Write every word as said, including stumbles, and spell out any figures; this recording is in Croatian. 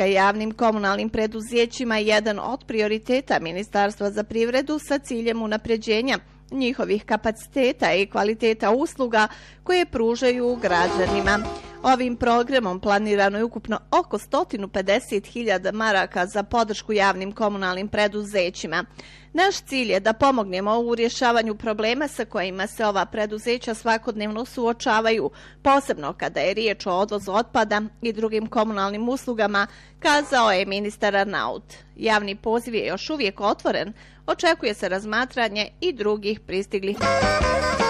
podrška javnim komunalnim preduzećima je jedan od prioriteta Ministarstva za privredu sa ciljem unapređenja njihovih kapaciteta i kvaliteta usluga koje pružaju građanima. Ovim programom planirano je ukupno oko sto pedeset hiljada maraka za podršku javnim komunalnim preduzećima. Naš cilj je da pomognemo u rješavanju problema sa kojima se ova preduzeća svakodnevno suočavaju, posebno kada je riječ o odvozu otpada i drugim komunalnim uslugama, kazao je ministar Arnaut. Javni poziv je još uvijek otvoren, očekuje se razmatranje i drugih pristiglih